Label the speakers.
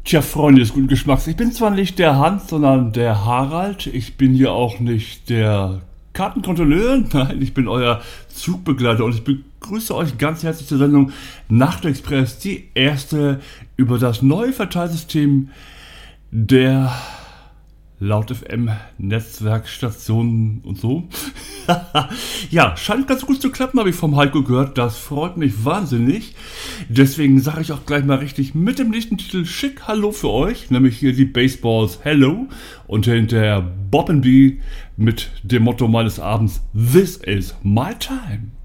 Speaker 1: Tja, Freunde des guten Geschmacks, ich bin zwar nicht der Hans, sondern der Harald. Ich bin hier auch nicht der Kartenkontrolleur, nein, ich bin euer Zugbegleiter und ich begrüße euch ganz herzlich zur Sendung Nachtexpress, die erste über das neue Verteilsystem der Laut FM Netzwerkstationen und so. Ja, scheint ganz gut zu klappen, habe ich vom Heiko gehört. Das freut mich wahnsinnig. Deswegen sage ich auch gleich mal richtig mit dem nächsten Titel schick Hallo für euch. Nämlich hier die Baseballs Hello und hinterher Bob &B mit dem Motto meines Abends This is my time.